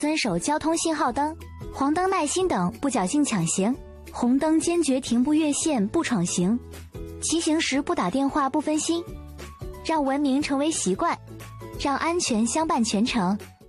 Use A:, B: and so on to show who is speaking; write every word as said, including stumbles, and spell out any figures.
A: 遵守交通信号灯、黄灯耐心等，不侥幸抢行；红灯坚决停步越线，不闯行；骑行时不打电话，不分心，让文明成为习惯，让安全相伴全程。